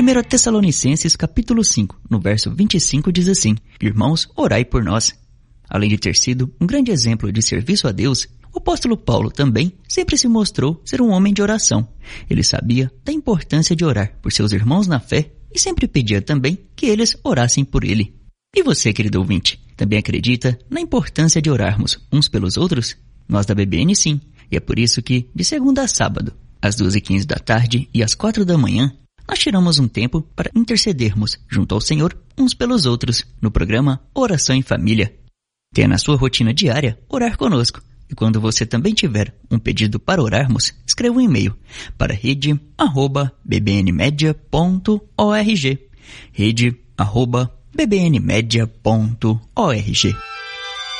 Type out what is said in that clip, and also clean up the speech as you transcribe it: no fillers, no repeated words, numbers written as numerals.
1 Tessalonicenses capítulo 5, no verso 25 diz assim: Irmãos, orai por nós. Além de ter sido um grande exemplo de serviço a Deus, o apóstolo Paulo também sempre se mostrou ser um homem de oração. Ele sabia da importância de orar por seus irmãos na fé e sempre pedia também que eles orassem por ele. E você, querido ouvinte, também acredita na importância de orarmos uns pelos outros? Nós da BBN sim, e é por isso que, de segunda a sábado, às 2h15 da tarde e às 4 da manhã, nós tiramos um tempo para intercedermos junto ao Senhor uns pelos outros no programa Oração em Família. Tenha na sua rotina diária orar conosco. E quando você também tiver um pedido para orarmos, escreva um e-mail para rede@bbnmedia.org. rede@bbnmedia.org.